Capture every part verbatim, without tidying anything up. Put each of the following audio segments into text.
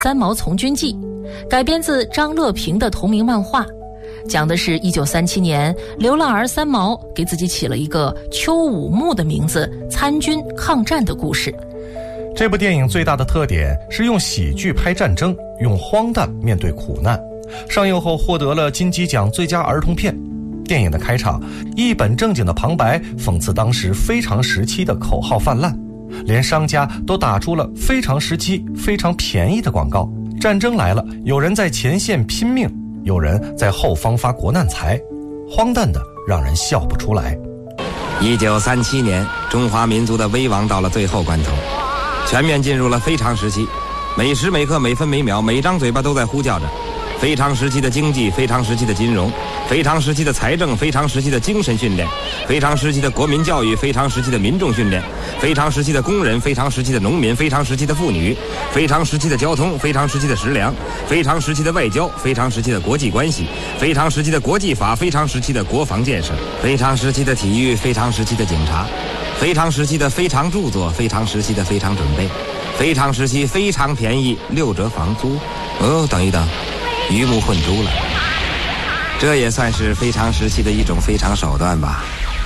三毛从军记》，改编自张乐平的同名漫画，讲的是一九三七年流浪儿三毛给自己起了一个邱武穆的名字，参军抗战的故事。 这部电影最大的特点是用喜剧拍战争，用荒诞面对苦难。上映后获得了金鸡奖最佳儿童片。电影的开场，一本正经的旁白讽刺当时非常时期的口号泛滥，连商家都打出了非常时期非常便宜的广告。战争来了，有人在前线拼命，有人在后方发国难财，荒诞的让人笑不出来。 一九三七年，中华民族的危亡到了最后关头，全面进入了非常时期，每时每刻每分每秒每张嘴巴都在呼叫着非常时期的经济，非常时期的金融，非常时期的财政，非常时期的精神训练，非常时期的国民教育，非常时期的民众训练，非常时期的工人，非常时期的农民，非常时期的妇女，非常时期的交通，非常时期的食粮，非常时期的外交，非常时期的国际关系，非常时期的国际法，非常时期的国防建设，非常时期的体育，非常时期的警察，非常时期的非常著作，非常时期的非常准备，非常时期非常便宜六折房租。哦，等一等，鱼目混珠了，这也算是非常时期的一种非常手段吧。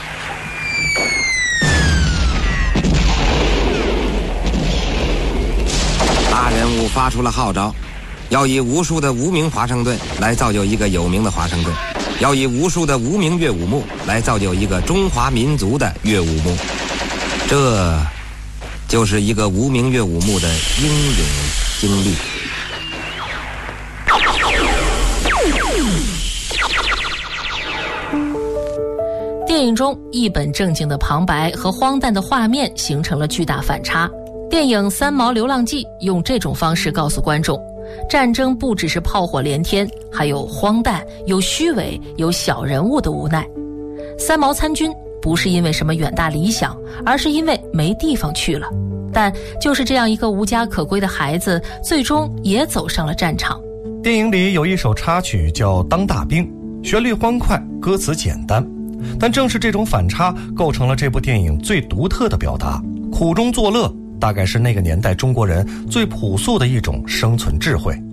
大人物发出了号召，要以无数的无名华盛顿来造就一个有名的华盛顿，要以无数的无名岳武穆来造就一个中华民族的岳武穆。这就是一个无名岳武穆的英勇经历。 电影中一本正经的旁白和荒诞的画面形成了巨大反差。电影《三毛流浪记》用这种方式告诉观众，战争不只是炮火连天，还有荒诞，有虚伪，有小人物的无奈。三毛参军不是因为什么远大理想，而是因为没地方去了。但就是这样一个无家可归的孩子，最终也走上了战场。 电影里有一首插曲叫《当大兵》，旋律欢快，歌词简单，但正是这种反差构成了这部电影最独特的表达。苦中作乐大概是那个年代中国人最朴素的一种生存智慧。